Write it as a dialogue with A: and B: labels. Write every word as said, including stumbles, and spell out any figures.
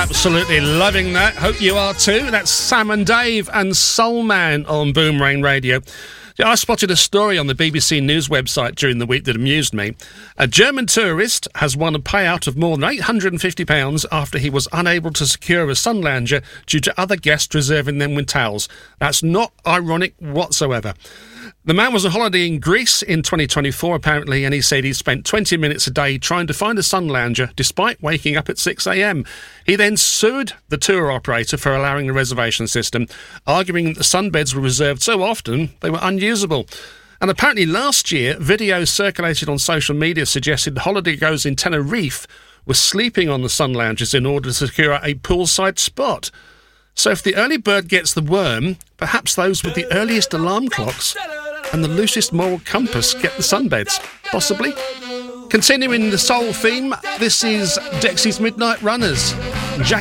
A: Absolutely loving that. Hope you are too. That's Sam and Dave and Soul Man on Boom Rain Radio. Yeah, I spotted a story on the B B C News website during the week that amused me. A German tourist has won a payout of more than eight hundred fifty pounds after he was unable to secure a sun lounger due to other guests reserving them with towels. That's not ironic whatsoever. The man was on holiday in Greece in twenty twenty-four, apparently, and he said he spent twenty minutes a day trying to find a sun lounger despite waking up at six a.m. He then sued the tour operator for allowing the reservation system, arguing that the sunbeds were reserved so often they were unusable. And apparently last year, videos circulated on social media suggested holidaygoers in Tenerife were sleeping on the sun lounges in order to secure a poolside spot. So if the early bird gets the worm, perhaps those with the earliest alarm clocks and the loosest moral compass get the sunbeds. Possibly. Continuing the soul theme, this is Dexy's Midnight Runners. Jack